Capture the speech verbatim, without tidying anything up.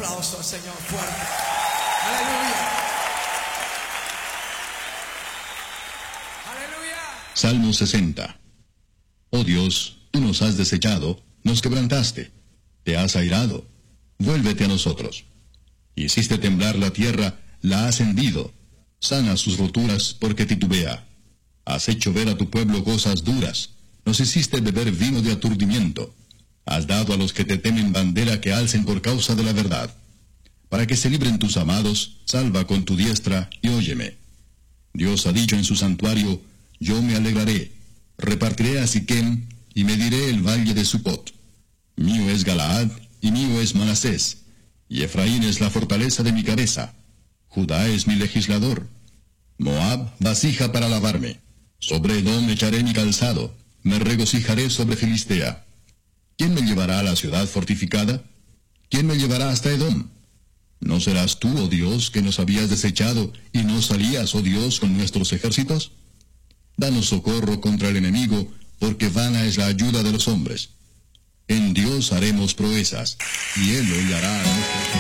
aplauso al Señor fuerte. Aleluya. Aleluya. Salmo sesenta. Oh Dios, tú nos has desechado, nos quebrantaste, te has airado, vuélvete a nosotros. Hiciste temblar la tierra, la has hendido, sana sus roturas porque titubea. Has hecho ver a tu pueblo cosas duras, nos hiciste beber vino de aturdimiento. Has dado a los que te temen bandera que alcen por causa de la verdad. Para que se libren tus amados, salva con tu diestra y óyeme. Dios ha dicho en su santuario, yo me alegraré, repartiré a Siquem y mediré el valle de Sucot. Mío es Galaad y mío es Manasés, y Efraín es la fortaleza de mi cabeza. Judá es mi legislador. Moab, vasija para lavarme. Sobre Edom echaré mi calzado, me regocijaré sobre Filistea. ¿Quién me llevará a la ciudad fortificada? ¿Quién me llevará hasta Edom? ¿No serás tú, oh Dios, que nos habías desechado, y no salías, oh Dios, con nuestros ejércitos? Danos socorro contra el enemigo, porque vana es la ayuda de los hombres. En Dios haremos proezas, y Él hollará a nuestros